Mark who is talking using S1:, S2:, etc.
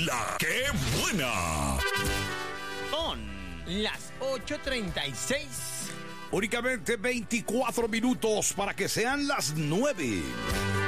S1: La que buena.
S2: Son las 8:36.
S1: Únicamente 24 minutos para que sean las 9.